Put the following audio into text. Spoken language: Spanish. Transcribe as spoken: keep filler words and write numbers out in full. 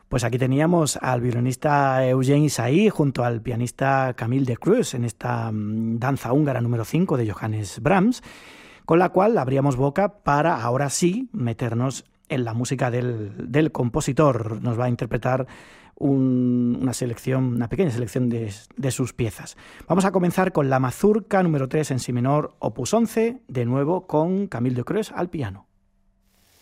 Pues aquí teníamos al violinista Eugene Ysaÿe junto al pianista Camille Decreux en esta um, danza húngara número cinco de Johannes Brahms, con la cual abríamos boca para ahora sí meternos en la música del, del compositor. Nos va a interpretar un, una selección, una pequeña selección de, de sus piezas. Vamos a comenzar con la mazurca número tres en si menor, opus once, de nuevo con Camille Decreux al piano.